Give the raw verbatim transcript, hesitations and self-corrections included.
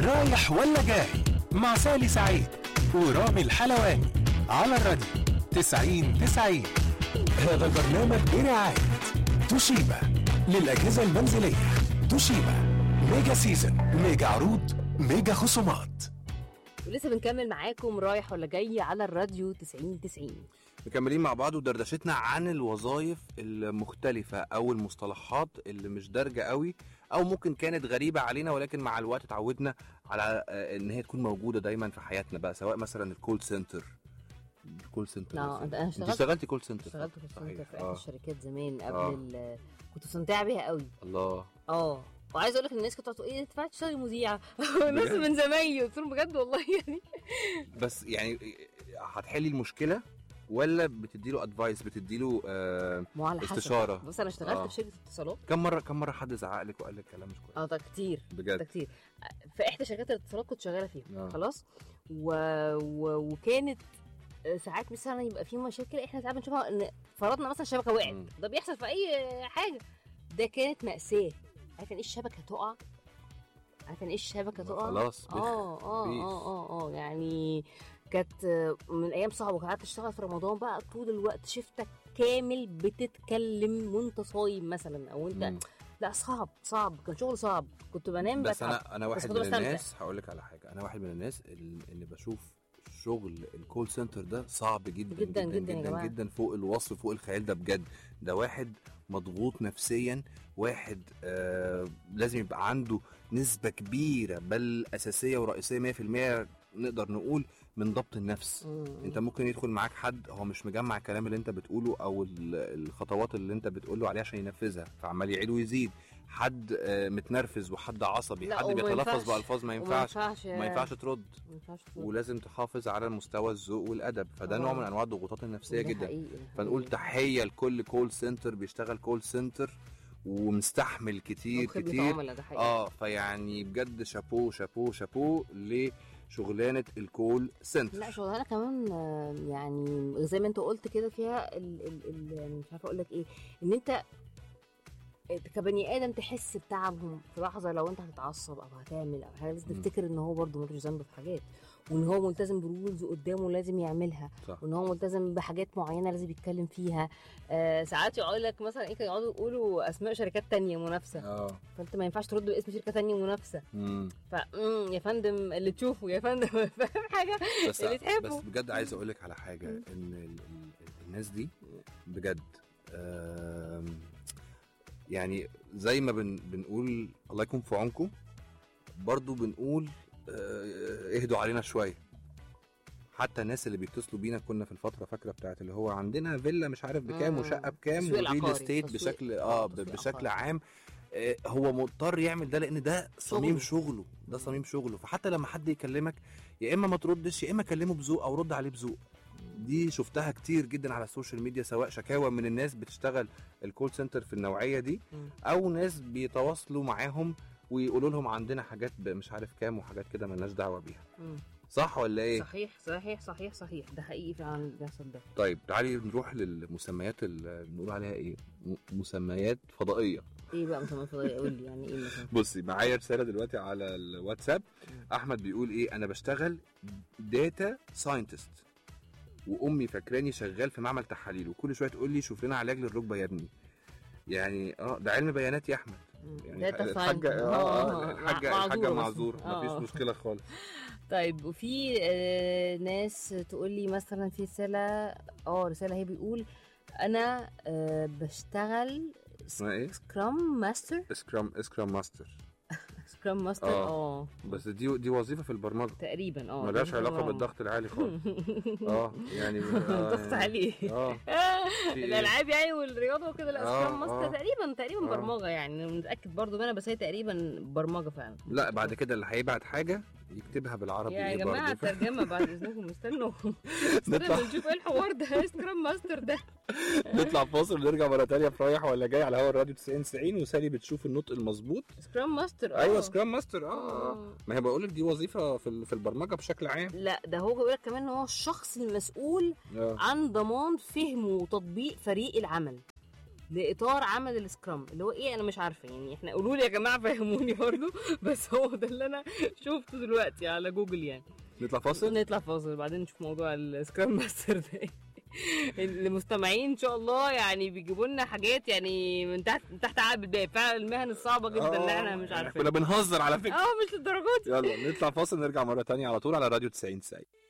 رايح ولا جاي مع سالي سعيد ورامي الحلواني على الراديو تسعين تسعين. هذا البرنامج برعاية توشيبا للأجهزة المنزلية. توشيبا ميجا سيزن، ميجا عروض، ميجا خصومات. ولسه بنكمل معاكم رايح ولا جاي على الراديو تسعين تسعين. مكملين مع بعض ودردشتنا عن الوظائف المختلفة أو المصطلحات اللي مش دارجة قوي أو ممكن كانت غريبة علينا، ولكن مع الوقت اتعودنا على إن هي تكون موجودة دايما في حياتنا بقى، سواء مثلا الكول سنتر. الكول سنتر لا انت اشتغلت اشتغلتي كول سنتر؟ اشتغلت كول سنتر في آه. الشركات زمان قبل آه. ال... كنت مستمتعة بيها قوي. الله. اه وعايز اقول لك الناس كانت تقول ايه تنفع تشتغلي مذيعه ناس من زمايلي، قلت لهم بجد والله يعني. بس يعني هتحلي المشكله ولا بتديله ادفايس، بتديله آه استشاره؟ بص انا اشتغلت آه. في شركه اتصالات. كم مره كم مره حد زعق لك وقال لك كلام مش كويس؟ اه ده كتير بجد ده كتير. في احدى شركات الاتصالات كنت شغاله فيها. آه. خلاص و... و... وكانت ساعات مثلا يبقى في مشاكل احنا ساعات بنشوفها ان فرضنا مثلا الشبكه وقعت، ده بيحصل في اي حاجه. ده كانت مأساة. عارفه ايه الشبكه تقع؟ عارفه ايه الشبكه تقع؟ خلاص. اه اه اه اه اه يعني كانت من ايام صعبه. وقعدت اشتغل في رمضان بقى طول الوقت، شفتك كامل بتتكلم وانت صايم مثلا او انت مم. لا صعب صعب كان شغل صعب. كنت بنام بس بتعب. انا انا واحد من الناس هقول لك على حاجه، انا واحد من الناس اللي بشوف شغل الكول سنتر ده صعب جدا جدا جدا جدا, جدا, جداً فوق الوصف، فوق الخيال. ده بجد ده واحد مضغوط نفسيا، واحد آه لازم يبقى عنده نسبة كبيرة بل أساسية ورئيسية مية في المية نقدر نقول من ضبط النفس. مم. انت ممكن يدخل معاك حد هو مش مجمع الكلام اللي انت بتقوله او الخطوات اللي انت بتقوله عليه عشان ينفذها، فعمال يعيد ويزيد. حد آه متنرفز وحد عصبي، حد بيتلفظ بألفاظ ما ينفعش ما ينفعش, ما ينفعش ترد، ما ينفعش ترد. ولازم تحافظ على مستوى الذوق والأدب. فده أوه. نوع من انواع الضغوطات النفسية جدا. حقيقي. فنقول تحية لكل كول سنتر بيشتغل كول سنتر ومستحمل كتير كتير. اه فيعني بجد شابو شابو شابو لشغلانه الكول سنتر. لا شغلانه كمان يعني زي ما انت قلت كده فيها ال ال ال مش عارفه اقول لك ايه، ان انت كبني ادم تحس بتعبهم في لحظه. لو انت هتتعصب او هتعمل او حاجه لازم تفتكر ان هو برده ملوش ذنب في حاجات، وان هو ملتزم برولز قدامه لازم يعملها، صح. وان هو ملتزم بحاجات معينه لازم يتكلم فيها. آه ساعات يقول لك مثلا ايه، كانوا يقعدوا يقولوا اسماء شركات تانية منافسه، اه فانت ما ينفعش ترد باسم شركه تانية منافسه. ف يا فندم اللي تشوفه يا فندم فاهم حاجه بس اللي تحبه. بس بجد عايز اقول لك على حاجه، ان الناس دي بجد آه يعني زي ما بن بنقول الله يكون في عونكم، برضو بنقول اه اهدوا علينا شويه. حتى الناس اللي بيتصلوا بينا كنا في الفتره فاكره بتاعت اللي هو عندنا فيلا مش عارف بكام وشقه بكام وريل استيت بشكل اه بشكل عام. اه هو مضطر يعمل ده لان ده صميم شغله، ده صميم شغله. فحتى لما حد يكلمك يا اما ما تردش يا اما كلمه بذوق او رد عليه بذوق. دي شفتها كتير جدا على السوشيال ميديا، سواء شكاوى من الناس بتشتغل الكول سنتر في النوعيه دي او ناس بيتواصلوا معاهم ويقولوا لهم عندنا حاجات مش عارف كام وحاجات كده مالناش دعوه بيها. صح ولا ايه؟ صحيح صحيح صحيح صحيح ده حقيقي فعلا بيحصل ده. طيب تعالي نروح للمسميات اللي بنقول عليها ايه، مسميات فضائيه. ايه بقى مسميات فضائيه؟ قول لي يعني ايه مثلا. بصي معايا رساله دلوقتي على الواتساب. احمد بيقول ايه، انا بشتغل داتا ساينتست وامي فاكراني شغال في معمل تحاليل وكل شويه تقول لي شوف لنا علاج للركبه يا ابني. يعني اه ده علم بيانات يا احمد. يعني الحاجه اه الحاجه الحاجه معذوره مفيش مشكله خالص. طيب وفي آه ناس تقول لي مثلا في رساله اه رساله هي بيقول انا آه بشتغل سكرام ماستر. سكرام سكرام ماستر سكرام ماستر اه بس دي دي وظيفه في البرمجه تقريبا. اه ملهاش علاقه بالضغط العالي خالص. اه يعني ضغط عالي اه الالعاب يعني والرياضه وكده. لا سكرام ماستر تقريبا تقريبا آه. برمجه يعني متاكد برضو انا بس هي تقريبا برمجه فعلا. لا بعد كده اللي هيبعت حاجه يكتبها بالعربي يا جماعه الترجمه بعد اذنكم استنوا نطلع نشوف ايه الحوار ده سكرام ماستر ده. نطلع فاصل ونرجع مره ثانيه في رايح ولا جاي على هوا الراديو تسعين تسعين. وسالي بتشوف النطق المظبوط سكرام ماستر. اه ايوه سكرام ماستر اه, آه. ما هي بقول لك دي وظيفه في في البرمجه بشكل عام. لا ده هو بيقول لك كمان ان هو الشخص المسؤول آه. عن ضمان فهم وتطبيق فريق العمل. لاطار عمل السكرام اللي هو ايه. انا مش عارفه يعني، احنا قولوا لي يا جماعه فهموني برضه، بس هو ده اللي انا شفته دلوقتي على جوجل يعني. نطلع فاصل نطلع فاصل بعدين نشوف موضوع السكرام ماستر ده. المستمعين ان شاء الله يعني بيجيبوا لنا حاجات يعني من تحت من تحت عقب الباب، فعلا المهن الصعبه جدا اللي احنا مش عارفين. كنا بنهزر على فكره. اه مش للدرجات. يلا نطلع فاصل نرجع مره تانية على طول على راديو تسعين تسعين.